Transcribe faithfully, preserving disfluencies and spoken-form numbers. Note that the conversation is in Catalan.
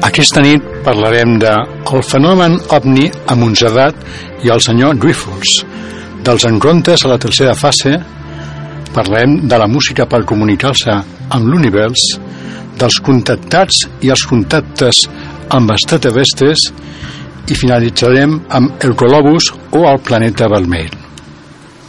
Aquesta nit parlarem de el fenomen ovni a Montserrat i el senyor Dreyfus, dels encontres a la tercera fase, parlarem de la música per comunicar-se amb l'univers, dels contactats i els contactes amb extraterrestres i finalitzarem amb el Globus o el planeta vermell.